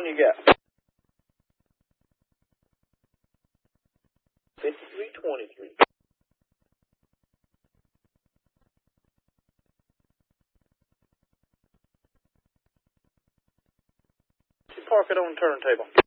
one you got? 5323. Park it on the turntable.